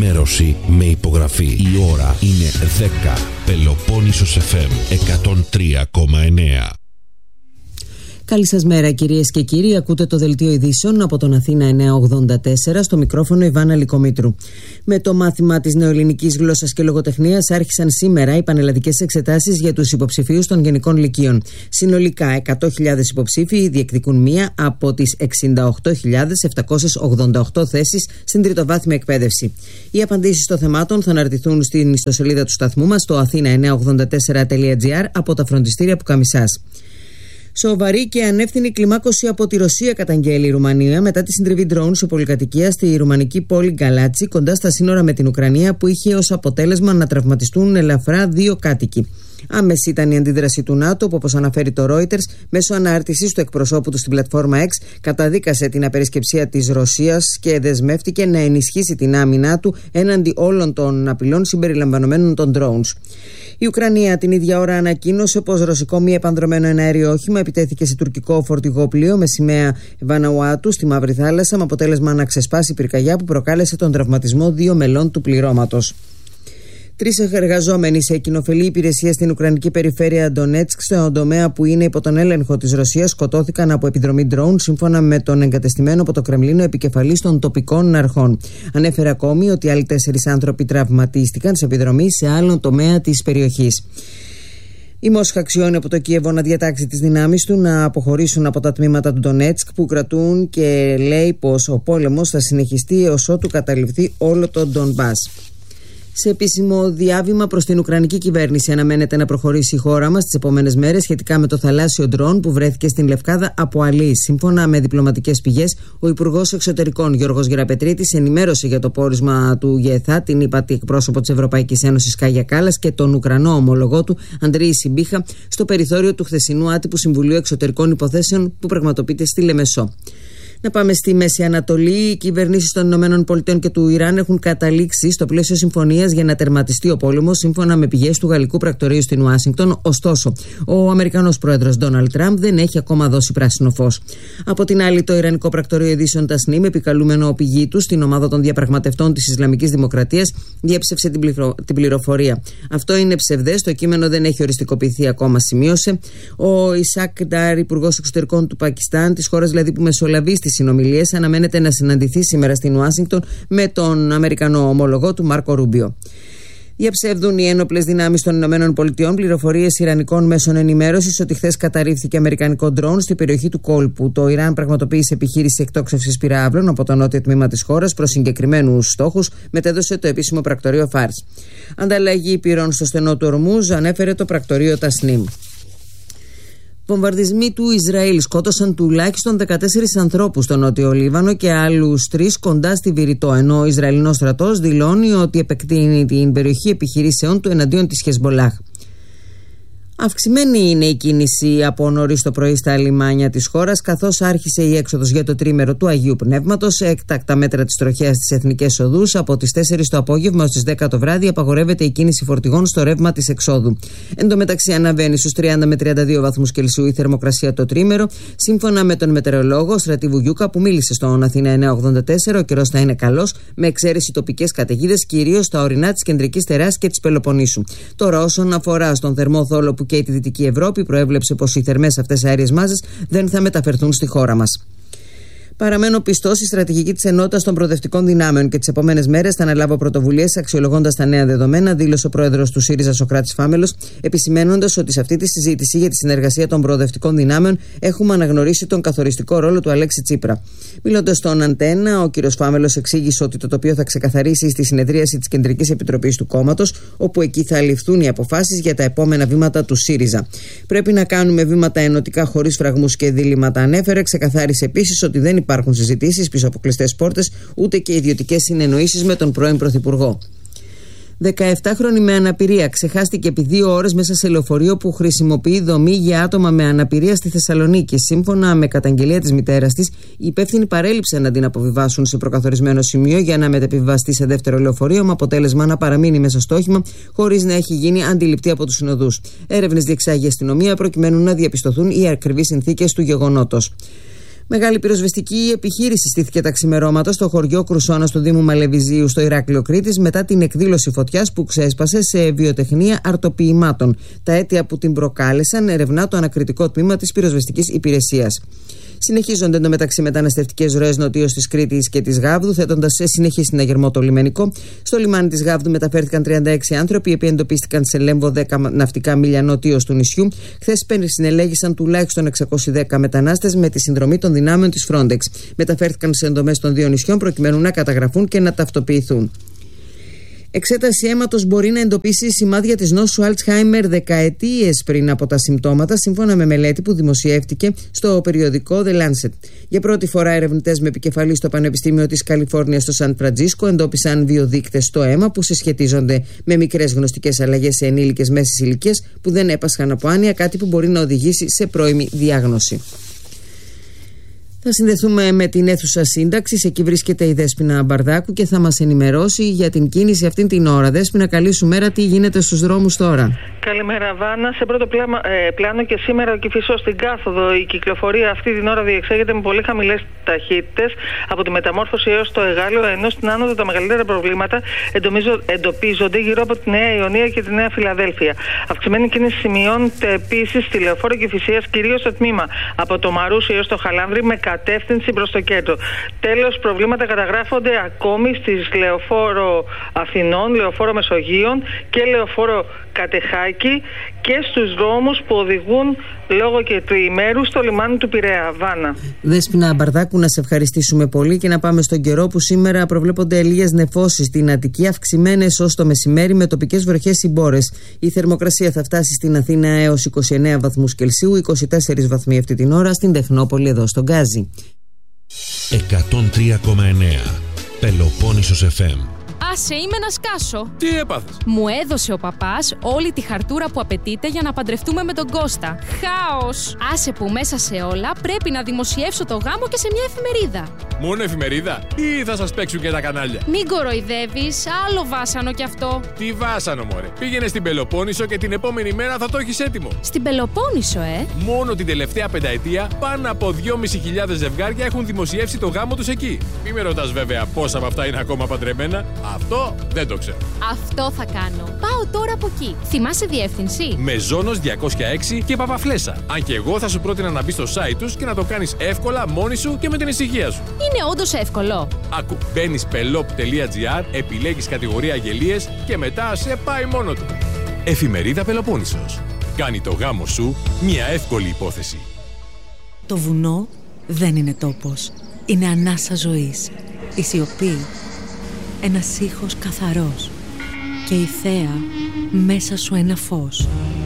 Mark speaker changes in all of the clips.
Speaker 1: ενημέρωση με υπογραφή. Η ώρα είναι 10. Πελοπόννησος FM 103,9.
Speaker 2: Καλή σας μέρα κυρίες και κύριοι, ακούτε το δελτίο ειδήσεων από τον Αθήνα 984, στο μικρόφωνο Ιβάνα Λικομήτρου. Με το μάθημα της νεοελληνικής γλώσσας και λογοτεχνίας άρχισαν σήμερα οι πανελλαδικές εξετάσεις για τους υποψηφίους των γενικών λυκείων. Συνολικά 100.000 υποψήφοι διεκδικούν μία από τις 68.788 θέσεις στην τριτοβάθμια εκπαίδευση. Οι απαντήσεις των θεμάτων θα αναρτηθούν στην ιστοσελίδα του σταθμού μας στο athena984.gr από τα φροντιστήρια Πουκαμισάς. Σοβαρή και ανεύθυνη κλιμάκωση από τη Ρωσία καταγγέλει η Ρουμανία μετά τη συντριβή ντρόουν σε πολυκατοικία στη ρουμανική πόλη Γκαλάτσι, κοντά στα σύνορα με την Ουκρανία, που είχε ως αποτέλεσμα να τραυματιστούν ελαφρά 2 κάτοικοι. Άμεση ήταν η αντίδραση του ΝΑΤΟ, που, όπως αναφέρει το Reuters, μέσω ανάρτησης του εκπροσώπου του στην πλατφόρμα X, καταδίκασε την απερισκεψία της Ρωσίας και δεσμεύτηκε να ενισχύσει την άμυνά του έναντι όλων των απειλών συμπεριλαμβανομένων των drones. Η Ουκρανία την ίδια ώρα ανακοίνωσε πως ρωσικό μη επανδρωμένο εναέριο όχημα επιτέθηκε σε τουρκικό φορτηγό πλοίο με σημαία Βαναουάτου στη Μαύρη Θάλασσα, με αποτέλεσμα να ξεσπάσει πυρκαγιά που προκάλεσε τον τραυματισμό 2 μελών του πληρώματος. 3 εργαζόμενοι σε κοινοφελή υπηρεσία στην Ουκρανική περιφέρεια Ντονέτσκ, στον τομέα που είναι υπό τον έλεγχο της Ρωσίας, σκοτώθηκαν από επιδρομή ντρόουν, σύμφωνα με τον εγκατεστημένο από το Κρεμλίνο επικεφαλής των τοπικών αρχών. Ανέφερε ακόμη ότι άλλοι 4 άνθρωποι τραυματίστηκαν σε επιδρομή σε άλλον τομέα της περιοχής. Η Μόσχα αξιώνει από το Κίεβο να διατάξει τις δυνάμεις του να αποχωρήσουν από τα τμήματα του Ντονέτσκ που κρατούν και λέει πως ο πόλεμος θα συνεχιστεί έως ότου καταληφθεί όλο το Ντονμπάς. Σε επίσημο διάβημα προς την Ουκρανική κυβέρνηση, αναμένεται να προχωρήσει η χώρα μας τις επόμενες μέρες σχετικά με το θαλάσσιο ντρόν που βρέθηκε στην Λευκάδα από αλείς. Σύμφωνα με διπλωματικές πηγές, ο Υπουργός Εξωτερικών Γιώργος Γεραπετρίτης ενημέρωσε για το πόρισμα του ΓΕΘΑ την ύπατη εκπρόσωπο της Ευρωπαϊκής Ένωσης Κάγια Κάλλας και τον Ουκρανό ομολογό του Αντρέη Σιμπίχα στο περιθώριο του χθεσινού άτυπου Συμβουλίου Εξωτερικών Υποθέσεων που πραγματοποιείται στη Λεμεσό. Να πάμε στη Μέση Ανατολή. Οι κυβερνήσεις των ΗΠΑ και του Ιράν έχουν καταλήξει στο πλαίσιο συμφωνίας για να τερματιστεί ο πόλεμος, σύμφωνα με πηγές του Γαλλικού Πρακτορείου στην Ουάσιγκτον. Ωστόσο, ο Αμερικανός πρόεδρος Ντόναλντ Τραμπ δεν έχει ακόμα δώσει πράσινο φως. Από την άλλη, το Ιρανικό Πρακτορείο Ειδήσεων Τασνίμ, επικαλούμενο πηγή του στην ομάδα των διαπραγματευτών της Ισλαμικής Δημοκρατίας, διέψευσε την πληροφορία. Αυτό είναι ψευδές. Το κείμενο δεν έχει οριστικοποιηθεί ακόμα, σημείωσε. Ο Ισακ Ντάρ, υπουργός εξωτερικών του Πακιστάν, της χώρας δηλαδή που μεσολαβεί στις συνομιλίες, αναμένεται να συναντηθεί σήμερα στην Ουάσιγκτον με τον Αμερικανό ομολογό του Μάρκο Ρούμπιο. Διαψεύδουν οι ένοπλες δυνάμεις των ΗΠΑ πληροφορίες ιρανικών μέσων ενημέρωσης ότι χθες καταρρίφθηκε αμερικανικό ντρόουν στη περιοχή του κόλπου. Το Ιράν πραγματοποίησε επιχείρηση εκτόξευσης πυράβλων από το νότιο τμήμα της χώρας προς συγκεκριμένους στόχους, μετέδωσε το επίσημο πρακτορείο Φάρς. Ανταλλαγή πυρών στο στενό του Ορμούζ, ανέφερε το πρακτορείο Τασνίμ. Βομβαρδισμοί του Ισραήλ σκότωσαν τουλάχιστον 14 ανθρώπους στο νότιο Λίβανο και άλλους 3 κοντά στη Βηρητό, ενώ ο Ισραηλινός στρατός δηλώνει ότι επεκτείνει την περιοχή επιχειρήσεων του εναντίον της Χεσμολάχ. Αυξημένη είναι η κίνηση από νωρίς το πρωί στα λιμάνια της χώρας, καθώς άρχισε η έξοδος για το τρίμερο του Αγίου Πνεύματος. Έκτακτα μέτρα της τροχέας στις εθνικές οδούς. Από τις 4 το απόγευμα ως τις 10 το βράδυ απαγορεύεται η κίνηση φορτηγών στο ρεύμα της εξόδου. Εν τω μεταξύ, αναβαίνει στους 30 με 32 βαθμούς Κελσίου η θερμοκρασία το τρίμερο. Σύμφωνα με τον μετεωρολόγο Στρατή Βουγιούκα, που μίλησε στον Αθήνα 984, ο καιρός θα είναι καλός, με εξαίρεση τοπικές καταιγίδες, κυρίως στα ορεινά της κεντρικής τεράς και της Πελοποννήσου. Τώρα, όσον αφορά στον θερμό θόλο που και τη Δυτική Ευρώπη, προέβλεψε πως οι θερμές αυτές αέριες μάζες δεν θα μεταφερθούν στη χώρα μας. Παραμένω πιστός στη στρατηγική της ενότητας των προοδευτικών δυνάμεων και τις επόμενες μέρες θα αναλάβω πρωτοβουλίες αξιολογώντας τα νέα δεδομένα, δήλωσε ο πρόεδρος του ΣΥΡΙΖΑ Σωκράτης Φάμελος, επισημαίνοντας ότι σε αυτή τη συζήτηση για τη συνεργασία των προοδευτικών δυνάμεων έχουμε αναγνωρίσει τον καθοριστικό ρόλο του Αλέξη Τσίπρα. Μιλώντας στον Αντένα, ο κ. Φάμελος εξήγησε ότι το τοπίο θα ξεκαθαρίσει στη συνεδρίαση της Κεντρικής Επιτροπής του κόμματος, όπου εκεί θα ληφθούν οι αποφάσεις για τα επόμενα βήματα του ΣΥΡΙΖΑ. Πρέπει να κάνουμε βήματα ενωτικά χωρίς φραγμούς και διλήμματα, ανέφερε. Ξεκαθάρισε επίσης ότι δεν υπάρχουν συζητήσεις πίσω από κλειστές πόρτες, ούτε και ιδιωτικές συνεννοήσεις με τον πρώην Πρωθυπουργό. 17χρονη με αναπηρία ξεχάστηκε επί 2 ώρες μέσα σε λεωφορείο που χρησιμοποιεί δομή για άτομα με αναπηρία στη Θεσσαλονίκη. Σύμφωνα με καταγγελία της μητέρας της, οι υπεύθυνοι παρέλειψαν να την αποβιβάσουν σε προκαθορισμένο σημείο για να μεταπιβαστεί σε δεύτερο λεωφορείο, με αποτέλεσμα να παραμείνει μέσα στο όχημα χωρίς να έχει γίνει αντιληπτή από τους συνοδούς. Έρευνες διεξάγει η αστυνομία προκειμένου να διαπιστωθούν οι ακριβείς συνθήκες του γεγονότος. Μεγάλη πυροσβεστική επιχείρηση στήθηκε τα ξημερώματα στο χωριό Κρουσώνας του Δήμου Μαλεβιζίου στο Ηράκλειο Κρήτης μετά την εκδήλωση φωτιάς που ξέσπασε σε βιοτεχνία αρτοποιημάτων. Τα αίτια που την προκάλεσαν ερευνά το ανακριτικό τμήμα της πυροσβεστικής υπηρεσίας. Συνεχίζονται εντωμεταξύ μεταναστευτικές ροές νοτίως της Κρήτης και της Γάβδου, θέτοντας σε συνεχή συναγερμό το λιμενικό. Στο λιμάνι της Γάβδου μεταφέρθηκαν 36 άνθρωποι, οι οποίοι εντοπίστηκαν σε λέμβο 10 ναυτικά μίλια νοτίως του νησιού. Χθες συνελέγησαν τουλάχιστον 610 μετανάστες με τη συνδρομή των δυνάμεων της Frontex. Μεταφέρθηκαν σε εντομές των δύο νησιών προκειμένου να καταγραφούν και να ταυτοποιηθούν. Εξέταση αίματος μπορεί να εντοπίσει σημάδια της νόσου Alzheimer δεκαετίες πριν από τα συμπτώματα, σύμφωνα με μελέτη που δημοσιεύτηκε στο περιοδικό The Lancet. Για πρώτη φορά, ερευνητές με επικεφαλή στο Πανεπιστήμιο της Καλιφόρνιας στο Σαν Φραντζίσκο εντόπισαν δύο δείκτες στο αίμα που συσχετίζονται με μικρές γνωστικές αλλαγές σε ενήλικες μέσης ηλικίας που δεν έπασχαν από άνοια, κάτι που μπορεί να οδηγήσει σε πρώιμη διάγνωση. Θα συνδεθούμε με την αίθουσα σύνταξης. Εκεί βρίσκεται η Δέσποινα Μπαρδάκου και θα μας ενημερώσει για την κίνηση αυτήν την ώρα. Δέσποινα, καλή σου μέρα. Τι γίνεται στους δρόμους τώρα?
Speaker 3: Καλημέρα, Βάνα. Σε πρώτο πλάνο και σήμερα ο Κηφισός στην κάθοδο. Η κυκλοφορία αυτή την ώρα διεξάγεται με πολύ χαμηλές ταχύτητες από τη Μεταμόρφωση έως το Εγάλεο, ενώ στην άνοδο τα μεγαλύτερα προβλήματα εντοπίζονται γύρω από τη Νέα Ιωνία και τη Νέα Φιλαδέλφια. Αυξημένη κίνηση σημειώνεται επίσης στη λεωφόρο Κηφισίας, κυρίως στο τμήμα από το Μαρούσι έως το Χαλάνδρι, με κατεύθυνση προς το κέντρο. Τέλος, προβλήματα καταγράφονται ακόμη στις λεωφόρο Αθηνών, λεωφόρο Μεσογείων και λεωφόρο Κατεχάκη και στους δρόμους που οδηγούν λόγω και τριημέρου στο λιμάνι του Πειραιά. Βάνα.
Speaker 2: Δέσποινα Μπαρδάκου, να σε ευχαριστήσουμε πολύ και να πάμε στον καιρό που σήμερα προβλέπονται λίγες νεφώσεις στην Αττική, αυξημένες ως το μεσημέρι με τοπικές βροχές συμπόρες. Η θερμοκρασία θα φτάσει στην Αθήνα έως 29 βαθμούς Κελσίου, 24 βαθμοί αυτή την ώρα στην Τεχνόπολη εδώ στον Γκάζι.
Speaker 1: 103,9 Πελοπόννησος FM.
Speaker 4: Άσε, είμαι να σκάσω.
Speaker 5: Τι έπαθες?
Speaker 4: Μου έδωσε ο παπάς όλη τη χαρτούρα που απαιτείται για να παντρευτούμε με τον Κώστα. Χάος! Άσε που μέσα σε όλα πρέπει να δημοσιεύσω το γάμο και σε μια εφημερίδα.
Speaker 5: Μόνο εφημερίδα ή θα σας παίξουν και τα κανάλια?
Speaker 4: Μην κοροϊδεύεις, άλλο βάσανο κι αυτό.
Speaker 5: Τι βάσανο, μωρέ. Πήγαινε στην Πελοπόννησο και την επόμενη μέρα θα το έχεις έτοιμο.
Speaker 4: Στην Πελοπόννησο,
Speaker 5: Μόνο την τελευταία πενταετία πάνω από 2.500 ζευγάρια έχουν δημοσιεύσει το γάμο τους εκεί. Μη με ρωτάς βέβαια πόσα από αυτά είναι ακόμα παντρεμένα. Αυτό δεν το ξέρω.
Speaker 4: Αυτό θα κάνω. Πάω τώρα από εκεί. Θυμάσαι διεύθυνση?
Speaker 5: Μεζόνος 206 και Παπαφλέσσα. Αν και εγώ θα σου πρότεινα να μπεις στο site τους και να το κάνεις εύκολα μόνη σου και με την ησυχία σου.
Speaker 4: Είναι όντως εύκολο?
Speaker 5: Άκου, μπαίνεις pelop.gr, επιλέγεις κατηγορία αγγελίες και μετά σε πάει μόνο του. Εφημερίδα Πελοπόννησος. Κάνει το γάμο σου μια εύκολη υπόθεση.
Speaker 6: Το βουνό δεν είναι τόπος. Είναι ανάσα ζωής. Η σιωπή. Ένας ήχος καθαρός. Και η θέα μέσα σου ένα φως.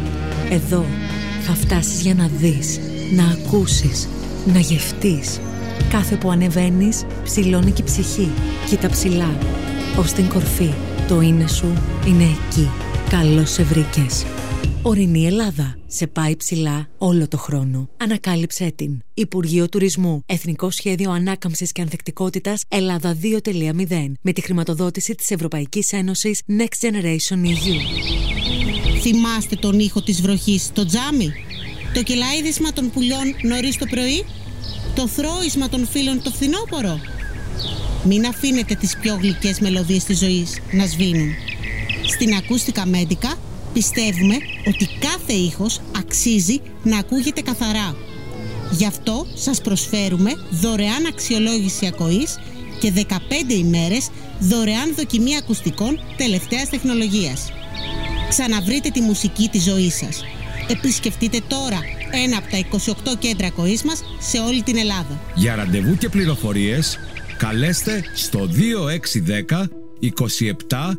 Speaker 6: Εδώ θα φτάσεις για να δεις, να ακούσεις, να γευτείς. Κάθε που ανεβαίνεις ψηλώνει και η ψυχή. Κοίτα ψηλά, ως την κορφή. Το είναι σου είναι εκεί. Καλώς σε βρήκες. Ορεινή Ελλάδα. Σε πάει ψηλά όλο το χρόνο. Ανακάλυψέ την. Υπουργείο Τουρισμού. Εθνικό Σχέδιο Ανάκαμψης και Ανθεκτικότητας Ελλάδα 2.0. Με τη χρηματοδότηση της Ευρωπαϊκής Ένωσης Next Generation EU.
Speaker 7: Θυμάστε τον ήχο της βροχής στο τζάμι? Το κελάιδισμα των πουλιών νωρίς το πρωί? Το θρώισμα των φύλων το φθινόπωρο? Μην αφήνετε τις πιο γλυκές μελωδίες της ζωής να σβήνουν. Στην Ακούστικα Μέντικα πιστεύουμε ότι κάθε ήχος αξίζει να ακούγεται καθαρά. Γι' αυτό σας προσφέρουμε δωρεάν αξιολόγηση ακοής και 15 ημέρες δωρεάν δοκιμή ακουστικών τελευταίας τεχνολογίας. Ξαναβρείτε τη μουσική της ζωής σας. Επισκεφτείτε τώρα ένα από τα 28 κέντρα ακοής μας σε όλη την Ελλάδα.
Speaker 8: Για ραντεβού και πληροφορίες καλέστε στο 2610 27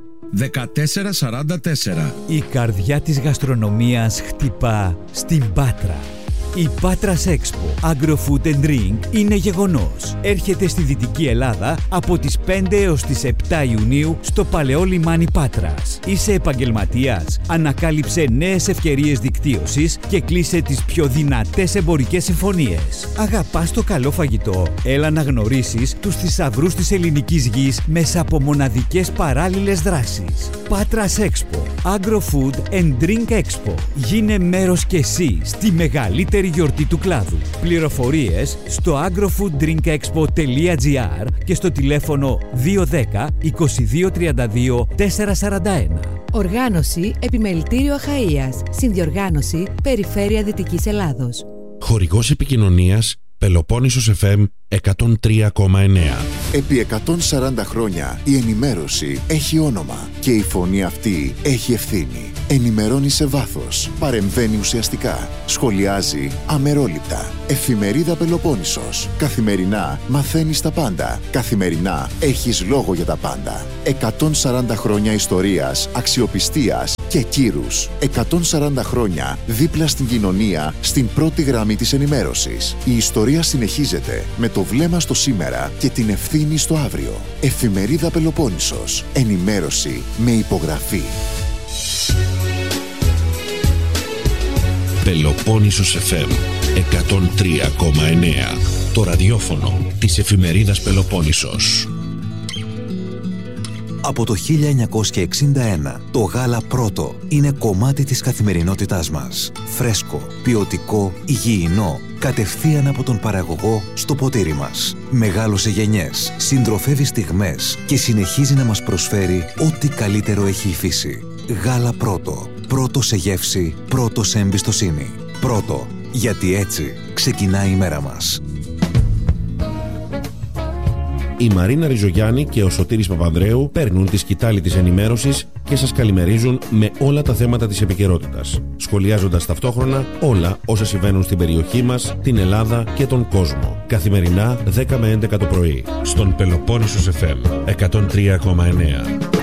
Speaker 8: 1444.
Speaker 9: Η καρδιά της γαστρονομίας χτυπά στην Πάτρα. Η Patras Expo Agro-Food and Drink είναι γεγονός. Έρχεται στη Δυτική Ελλάδα από τις 5 έως τις 7 Ιουνίου στο παλαιό λιμάνι Πάτρας. Είσαι επαγγελματίας? Ανακάλυψε νέες ευκαιρίες δικτύωσης και κλείσε τις πιο δυνατές εμπορικές συμφωνίες. Αγαπάς το καλό φαγητό? Έλα να γνωρίσεις τους θησαυρούς της ελληνικής γης μέσα από μοναδικές παράλληλες δράσεις. Patras Expo Agro-Food and Drink Expo. Γίνε μέρος κι εσύ στη μεγαλύτερη μεγαλύτερη γιορτή του κλάδου. Πληροφορίες στο agrofooddrinkexpo.gr και στο τηλέφωνο 210 2232 441.
Speaker 6: Οργάνωση Επιμελητήριο Αχαΐας. Συνδιοργάνωση Περιφέρεια Δυτικής Ελλάδος.
Speaker 1: Χορηγός επικοινωνίας Πελοπόννησος FM 103,9.
Speaker 10: Επί 140 χρόνια η ενημέρωση έχει όνομα και η φωνή αυτή έχει ευθύνη. Ενημερώνει σε βάθος, παρεμβαίνει ουσιαστικά, σχολιάζει αμερόληπτα. Εφημερίδα Πελοπόννησος. Καθημερινά μαθαίνεις τα πάντα. Καθημερινά έχεις λόγο για τα πάντα. 140 χρόνια ιστορίας, αξιοπιστίας και κύρους. 140 χρόνια δίπλα στην κοινωνία, στην πρώτη γραμμή της ενημέρωσης. Η ιστορία συνεχίζεται με το βλέμμα στο σήμερα και την ευθύνη στο αύριο. Εφημερίδα Πελοπόννησος. Ενημέρωση με υπογραφή.
Speaker 1: Πελοπόννησος FM 103,9. Το ραδιόφωνο της εφημερίδας Πελοπόννησος.
Speaker 11: Από το 1961, το γάλα πρώτο είναι κομμάτι της καθημερινότητάς μας. Φρέσκο, ποιοτικό, υγιεινό, κατευθείαν από τον παραγωγό στο ποτήρι μας. Μεγάλωσε γενιές, συντροφεύει στιγμές και συνεχίζει να μας προσφέρει ό,τι καλύτερο έχει η φύση. Γάλα πρώτο. Πρώτο σε γεύση, πρώτο σε εμπιστοσύνη. Πρώτο, γιατί έτσι ξεκινάει η μέρα μας.
Speaker 1: Η Μαρίνα Ριζογιάννη και ο Σωτήρης Παπανδρέου παίρνουν τη σκητάλη της ενημέρωσης και σας καλημερίζουν με όλα τα θέματα της επικαιρότητας, σχολιάζοντας ταυτόχρονα όλα όσα συμβαίνουν στην περιοχή μας, την Ελλάδα και τον κόσμο. Καθημερινά 10 με 11 το πρωί, στον Πελοπόννησος FM 103,9.